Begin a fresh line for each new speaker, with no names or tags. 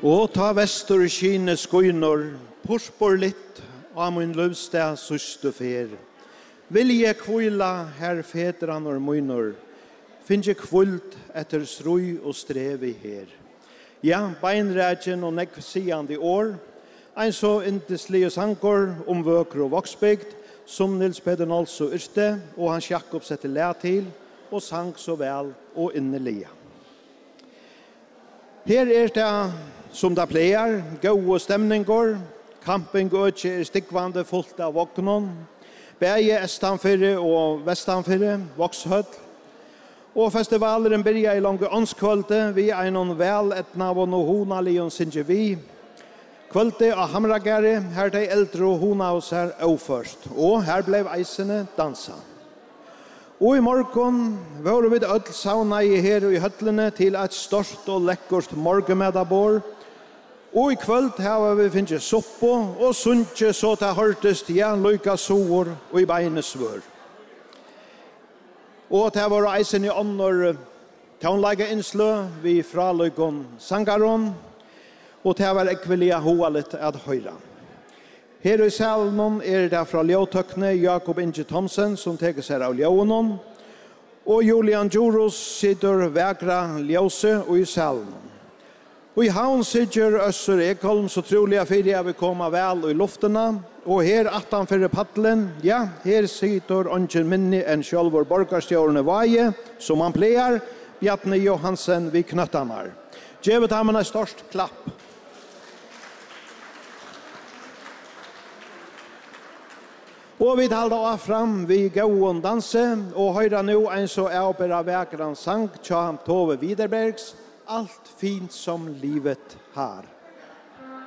Og ta vestur skine skoinor, purspor litt av min løvsted søste fer. Vil jeg kvila her fedran og mynor, finn jeg kvult etter strøy og strevi her. Ja, beinrætjen og nekv siande år, ein så inteslige sankor vøker og voksbygd, som Nils Peter Nolso yrste, og Hans Jakob sette læ til, og sang så vel og innelige. Her det som det pleier, gode stemninger, camping og stikvande fullt av vognon, bæge estanfyrre og vestanfyrre, vokshøll, og festivalen byrja i lange åndskvölde, vi någon vel etna og no hona lion sinje vi, kvölde av Hamragare, her de eldre og hona hos her først, og her blev eisene dansa. Og i morgon var vi öll sauna i her og i høllene til et stort og lekkert morgenmedabor, og i kvöld har vi finnet soppo og sunnje så det hørtest ja, lykka sår og i beinesvør. Og det var eisen i ånder taunleika innslø vi fra lykon sangaron, og det var ekvelia hoalit at høyra. Her i salen det fra Ljøtøkne Jakob Inge Thomsen som teker seg av Ljøonon, og Julian Djuros sitter vekra Ljøse og i salen. Og i havn sitter Øssur Ekholm så trolig fyrir jeg vil komme vel i luftene, og her attanfyrir paddelen, ja, her sitter ongen minni enn sjølvor borgarstjårene Vaje, som han pleier, Bjarne Johansen vid knøttamar. Gjevet ham en størst klapp. Og vi talte av fram vi gåen danse, og høyra nu en så avbera vekran sang, tja Tove Widerbergs, Allt fint som livet har.